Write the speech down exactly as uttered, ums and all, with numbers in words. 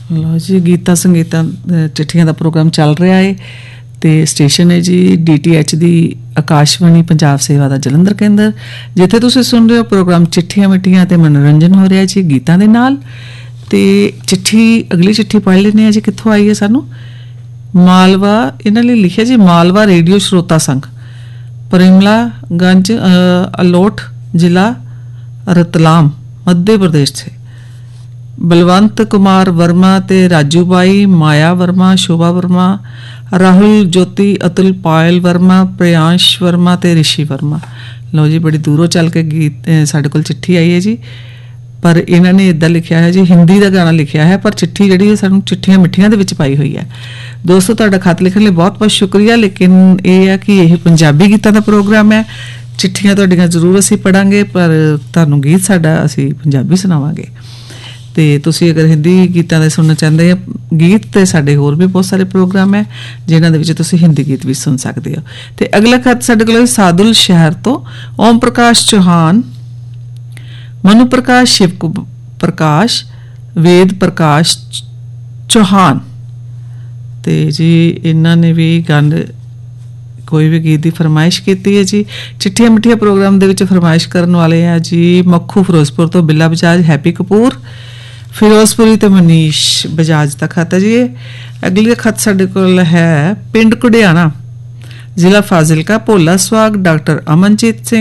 लो जी, गीता संगीता चिट्ठियां का प्रोग्राम चल रहा है तो स्टेशन है जी डी टी एच की आकाशवाणी पंजाब सेवा का जलंधर केंद्र, जिथे तुसीं सुन रहे हो प्रोग्राम चिट्ठियां मिट्ठियां ते मनोरंजन हो रहा जी गीतां दे नाल। ते चिट्ठी अगली चिट्ठी पढ़ लेने जी कित्थों आई है सानू। मालवा, इन्हां ने लिखिया जी मालवा रेडियो श्रोता संघ परिमला गंज अलोट जिला रतलाम मध्य प्रदेश से बलवंत कुमार वर्मा ते राजू बाई, माया वर्मा, शोभा वर्मा, राहुल ज्योति, अतुल पायल वर्मा, प्रियांश वर्मा ते ऋषि वर्मा। लो जी, बड़ी दूरों चल के गीत साडे कोल चिट्ठी आई है जी, पर इन्होंने इदा लिखा है जी हिंदी का गाना लिखा है, पर चिट्ठी जी है सानू चिट्ठियां मिट्ठियां दे विच पाई हुई है। दोस्तों तुहाडा खत लिखण लई बहुत बहुत शुक्रिया, लेकिन यह है कि यह पंजाबी गीतां दा प्रोग्राम है, चिट्ठियां तुहाडीआं जरूर असीं पढ़ांगे, पर तुहानूं गीत साडा असीं पंजाबी सुणावांगे। तो तुसीं अगर हिंदी गीतां दे सुनना चाहते हो गीत, तो साडे होर भी बहुत सारे प्रोग्राम है जिन्हां दे विच तुसीं हिंदी गीत भी सुन सकते हो। तो अगला खत साडे कोल सादुल शहर तो ओम प्रकाश चौहान, मनु प्रकाश, शिव प्रकाश, वेद प्रकाश चौहान। तो जी इन्हों ने भी गंद कोई भी गीत की फरमाइश की है जी। चिट्ठियां मिट्ठियां प्रोग्राम दे विच फरमाइश करने वाले हैं जी मक्खू फिरोजपुर तो बिला बजाज, हैप्पी कपूर फिरोजपुरी तो मनीष बजाज का खत है जी। अगली खत साडे कोल है पिंड कुडियाना, जिला फाजिलका, भोला सुहाग, डॉक्टर अमनजीत सिंह,